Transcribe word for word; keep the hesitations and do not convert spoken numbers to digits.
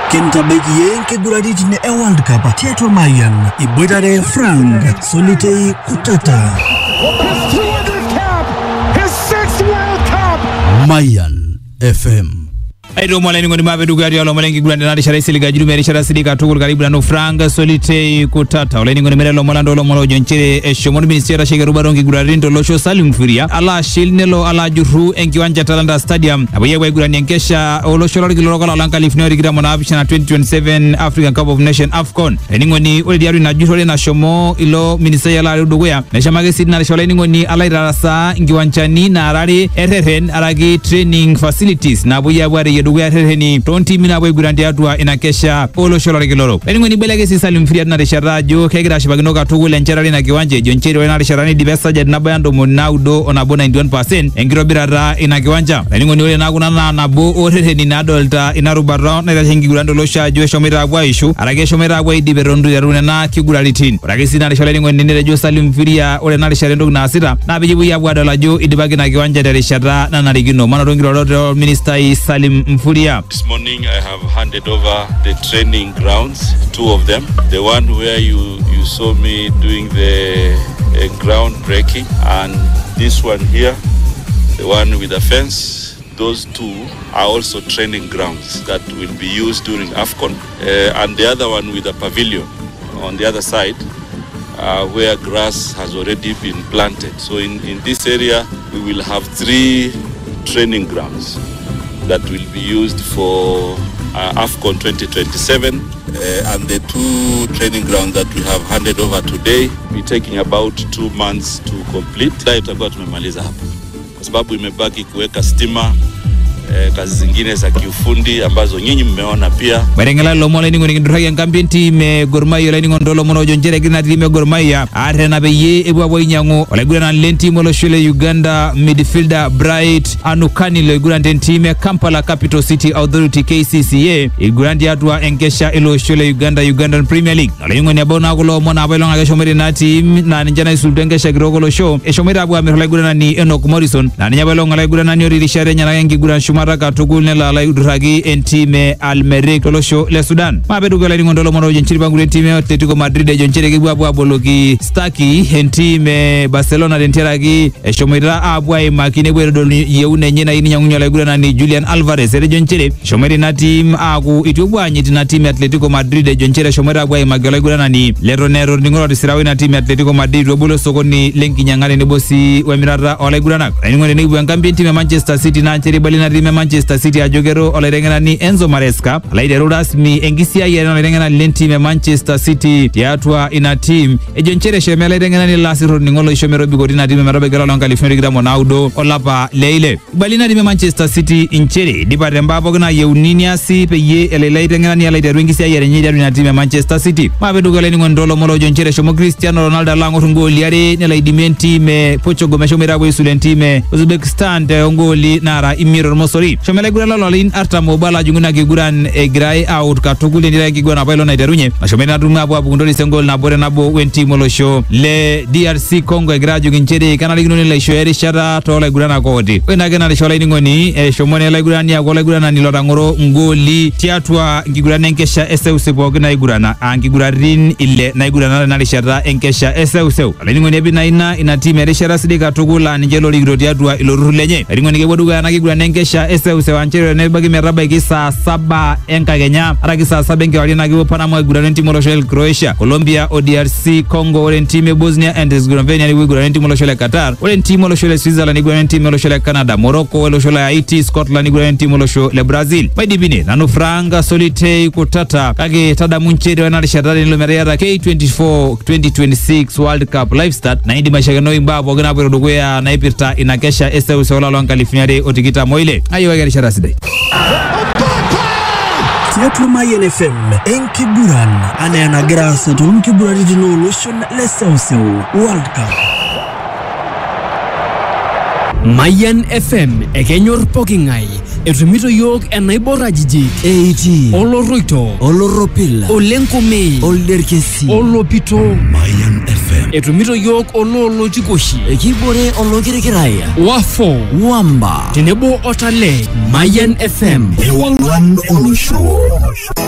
Kintabeki kiguraritin e World Cup Teatro Mayan Iboitare Frank Solitei Kutata His sixth World Cup. Mayan F M. Aido mwale ngoni mabedu gari alo mwalengi gulande na rishara isili gajiru me rishara sidika tukul karibu na no Frank Solitei Kutata ole ngoni merelo mwalando lo mwalo jonchire eshomoni ministera shege rubarongi gularindo losho Salim Furia ala shilnelo ala juru enki wanja Talanta Stadium abaye wa gulani enkesha olosho lori giloro kala lanka lifneo rigira mwana abisha na twenty twenty-seven African Cup of Nations AFCON ngoni ole diaru na juru na shomo ilo ministera la rudogoya mesha magesi na rishole ngoni ala irarasa ingi wanchani na arari ereren aragi training facilities na abaye wa yeduga hereni tonti mina boy gurandi adwa inakesha olo sholo regiloro beningwe ni belege si Salim Furia na rishara jo kegira shibaginoka tugule encharari na kiwanje joncheri wana risharani dibesa jad nabayando monaudo onabona ninety-one percent engiro birara ina kiwanja beningwe ni ole naguna na nabo orhereni na adolta inarubara na hengi gurando losha jo shomira agwa ishu arage shomira agwa idiberondu yarune na kiguralitin ragisi na rishole ngwe nene jo Salim Furia ole na risharendo na asira na bijibu ya bwa dola jo idibagi na kiwanja de rishara na narigino manarongiro minister Salim Furia. This morning I have handed over the training grounds, two of them. The one where you, you saw me doing the uh, ground breaking, and this one here, the one with the fence. Those two are also training grounds that will be used during AFCON. Uh, and the other one with a pavilion on the other side, uh, where grass has already been planted. So in, in this area, we will have three training grounds that will be used for uh, AFCON twenty twenty-seven, uh, and the two training grounds that we have handed over today be taking about two months to complete. Tutakuwa tumemaliza hapa kwa sababu imebaki kuweka stima, eh, kazi zingine za kiufundi ambazo nyinyi mmeona pia. Barengala lomo leni ngoni ndroya ngambinti me Gormaya leni ngondolo mono jonjere gina time Gormaya arena beye ebwa boinyango ole gurana lenti molo shule Uganda midfielder Bright Anukani le gurande time Kampala Capital City Authority K C C A igurandi atwa enkesha ilo shule Uganda Ugandan Premier League ole ngoni abona kulo mona abelonga gashomere na team na njana isultengesha girogolo show eshomere abwa merole gurana ni Enoch Morrison na nyabelonga le gurana ni orishare nyana yengi gurana Maraka tugulne la la udragi entime Almeric Tolosho le Sudan mabedu gala ngondolo mono jonchiri bangule time Atletico Madrid jonchiri gibwa bwa bologi Staki entime Barcelona denteragi shomira abwa makine bwedo yeune nyina ini nyangunya la gulana ni Julian Alvarez ele jonchiri shomiri na team aku itubwa nyiti na team Atletico Madrid jonchiri shomira abwa magala gulana ni Leronero ngoro disirawe na team Atletico Madrid robulo sokoni lenki nyangane ne bosi wa mirara ole gulana ngone ne bwa ngambi team Manchester City na nchiri balina Manchester City ajogero olerengana ni Enzo Maresca alaidero rasmi engisia yena olerengana lenti me Manchester City tiatwa ina team ejonchere sheme olerengana ni Lasiro ningolo ishomero bigodi na team marobe gero longa liferi gira Monaudo olapa leile balina di Manchester City inchere dibare mbabo na yeuniniasi peye elelairengana ni alaidero engisia yerenyi daru na team Manchester City mabedu gale ni ngondolo molo jonchere shomo Cristiano Ronaldo lango ngoli yare ne laidimenti me Portugal me shomera bwe sulenti me Uzbekistan de ngoli nara imiro mosori shomele gura lolin arta mobala junguna giguran e grai out katugule ndira gigwana bailo na derunye mashomele na duma abu ngondoli sengol na bore nabo wenti molosho le D R C Congo e graju gincheri kana ligino le shoyeri shara to le gurana kodi wena gena le shola ngoni e shomone le gurani ya gole gurana ni lodangoro ngoli tiatwa ngigurana enkesha eseu bogna igurana angigurarin ile na igurana na le shara enkesha eseu seu ale ngoni bi naina ina time le shara sidika tugula njelo ligro tiatwa ilo rulenye ngoni geboduga na gigurana enkesha eseu seu anchero ne bagi meraba gisa saba enka Kenya araki saa saba enke walina gibo Panama gurana ntimo lo shel Croatia Colombia O D R C Congo ole ntime Bosnia and Herzegovina ni gurana ntimo lo shel Qatar ole ntimo lo shel Switzerland gurana ntimo lo shel Canada Morocco ole shel Haiti Scotland gurana ntimo lo shel Brazil maidibine nanu Frank Solitei Kutata kage tada muncheri wana rishatani lo meriara K twenty-four twenty twenty-six World Cup live start na indi mashagano imbabo gana bwerodogoya na ipirta inakesha eseu sola longa lifnyare otikita moile ayo wagari sharaside Teatro Mayan F M enkiburan anayana grasa to enkiburan dino lotion lesausu World Cup Mayan F M ekenyor pokingai etumito yok enaibora jiji eighty oloroito oloropil olenkume olderkesi olopito Mayan F M etumito yok ololo chikoshi ekibore olokirikiraya wafo wamba tenebo otale Mayan F M ewangwan olusho